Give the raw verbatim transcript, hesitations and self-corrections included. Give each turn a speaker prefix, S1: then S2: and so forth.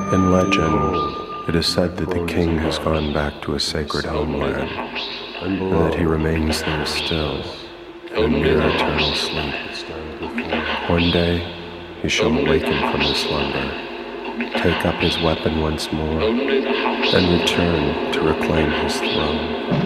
S1: In legend, it is said that the king has gone back to a sacred homeland, and that he remains there still, in a near eternal sleep. One day, he shall awaken from his slumber, take up his weapon once more, and return to reclaim his throne.